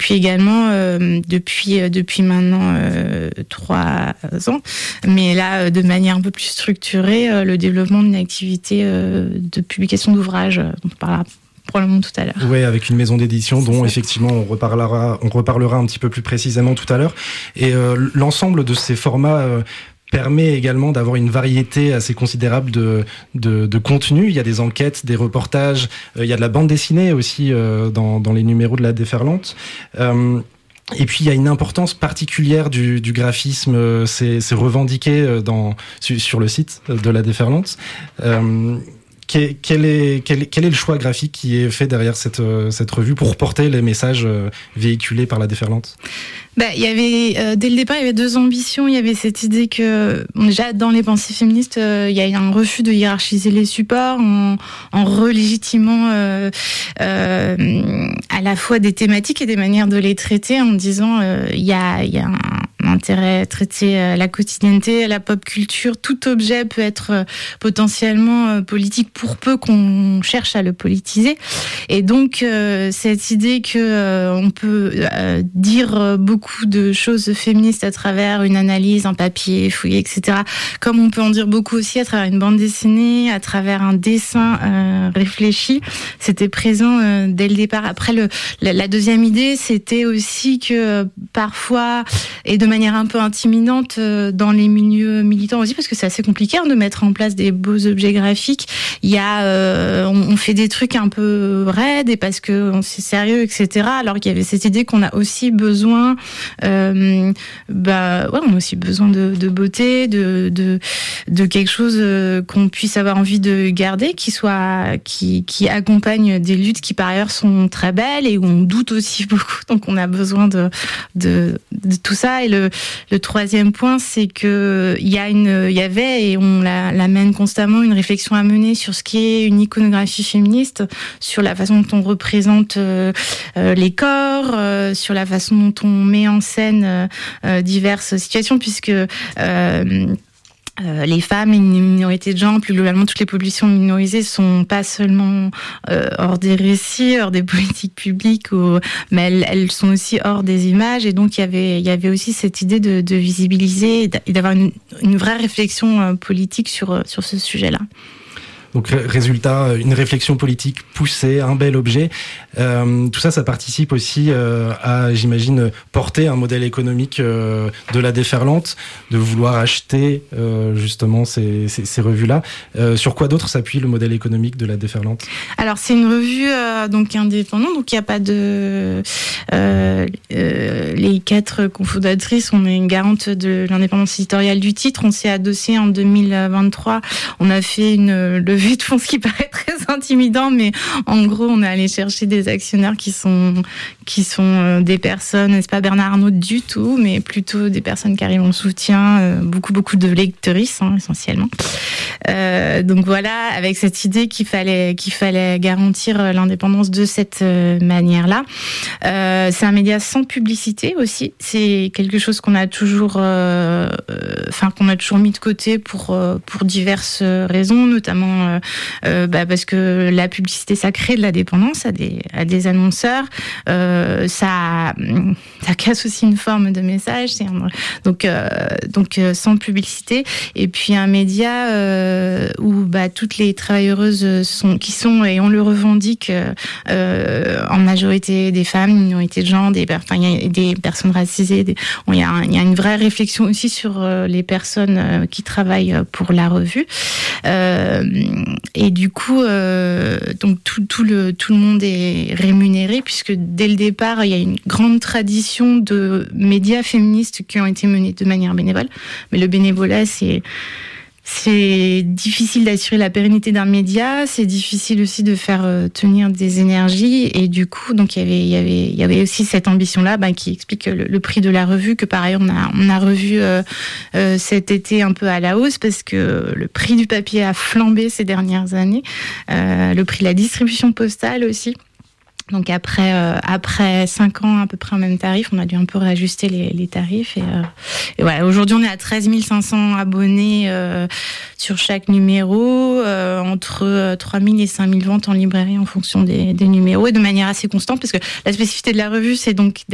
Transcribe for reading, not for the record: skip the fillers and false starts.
puis également depuis maintenant 3 ans, mais là de manière un peu plus structurée, le développement d'une activité de publication d'ouvrages dont on parlera probablement tout à l'heure. Oui, avec une maison d'édition dont effectivement on reparlera un petit peu plus précisément tout à l'heure. Et l'ensemble de ces formats permet également d'avoir une variété assez considérable de contenus. Il y a des enquêtes, des reportages, il y a de la bande dessinée aussi dans les numéros de la Déferlante. Et puis il y a une importance particulière du graphisme, c'est revendiqué sur le site de la Déferlante. Quel est le choix graphique qui est fait derrière cette revue pour porter les messages véhiculés par la Déferlante ? Il y avait dès le départ, il y avait 2 ambitions. Il y avait cette idée que déjà dans les pensées féministes, il y a un refus de hiérarchiser les supports en relégitimant à la fois des thématiques et des manières de les traiter, en disant il y a un intérêt à traiter la quotidienneté, la pop culture. Tout objet peut être potentiellement politique pour peu qu'on cherche à le politiser. Et donc cette idée que on peut dire beaucoup de choses féministes à travers une analyse, un papier fouillé, etc. Comme on peut en dire beaucoup aussi à travers une bande dessinée, à travers un dessin réfléchi. C'était présent dès le départ. Après, la deuxième idée, c'était aussi que parfois, et de manière un peu intimidante dans les milieux militants aussi, parce que c'est assez compliqué de mettre en place des beaux objets graphiques. Il y a, on fait des trucs un peu raides et parce que c'est sérieux, etc. Alors qu'il y avait cette idée qu'on a aussi besoin, on a aussi besoin de beauté, de quelque chose qu'on puisse avoir envie de garder, qui accompagne des luttes qui par ailleurs sont très belles et où on doute aussi beaucoup. Donc on a besoin de tout ça. Et le troisième point, c'est que il y avait et on l'amène constamment une réflexion à mener sur ce qui est une iconographie féministe, sur la façon dont on représente les corps, sur la façon dont on met en scène diverses situations, puisque les femmes et une minorité de genre, plus globalement toutes les populations minorisées, sont pas seulement hors des récits, hors des politiques publiques, mais elles sont aussi hors des images. Et donc il y avait aussi cette idée de visibiliser et d'avoir une vraie réflexion politique sur ce sujet-là. Donc résultat, une réflexion politique poussée, un bel objet. Tout ça participe aussi à, j'imagine, porter un modèle économique de la Déferlante, de vouloir acheter justement ces revues-là. Sur quoi d'autre s'appuie le modèle économique de la Déferlante ? Alors c'est une revue donc indépendante, donc il n'y a pas de les 4 cofondatrices, on est garante de l'indépendance éditoriale du titre. On s'est adossé en 2023. On a fait une levée de fonds, ce qui paraît très intimidant, mais en gros, on est allé chercher des actionnaires qui sont des personnes, n'est-ce pas Bernard Arnault du tout, mais plutôt des personnes qui arrivent en soutien, beaucoup de lectrices, essentiellement. Donc voilà, avec cette idée qu'il fallait garantir l'indépendance de cette manière-là. C'est un média sans publicité aussi. C'est quelque chose qu'on a toujours mis de côté pour diverses raisons, notamment parce que la publicité, ça crée de la dépendance à des annonceurs. Ça casse aussi une forme de message. Donc sans publicité. Et puis un média où toutes les travailleuses qui sont et on le revendique en majorité des femmes, minorité de genre, des personnes racisées. Il y a une vraie réflexion aussi sur les personnes qui travaillent pour la revue. Et du coup, donc tout le monde est rémunéré, puisque dès le départ, il y a une grande tradition de médias féministes qui ont été menés de manière bénévole. Mais le bénévolat, c'est difficile d'assurer la pérennité d'un média, c'est difficile aussi de faire tenir des énergies, et du coup, donc il y avait aussi cette ambition-là, qui explique le prix de la revue, que par ailleurs on a revu cet été un peu à la hausse, parce que le prix du papier a flambé ces dernières années, le prix de la distribution postale aussi. Donc après 5 ans à peu près en même tarif, on a dû un peu réajuster les tarifs. Et voilà, aujourd'hui on est à 13 500 abonnés sur chaque numéro, entre 3 000 et 5 000 ventes en librairie en fonction des numéros, et de manière assez constante, parce que la spécificité de la revue, c'est donc